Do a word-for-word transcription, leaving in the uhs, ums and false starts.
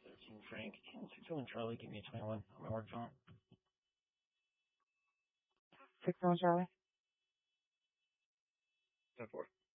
thirteen Frank. six oh one Charlie, give me a twenty-one on my work phone. six one Charlie. ten four.